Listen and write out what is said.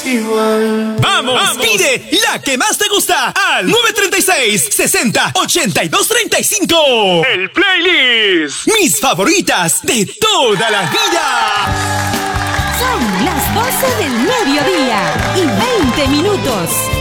igual. ¡Vamos! Pide la que más te gusta al 936-60-8235. El playlist. Mis favoritas de toda la vida. Son las 12 del mediodía y 20 minutos.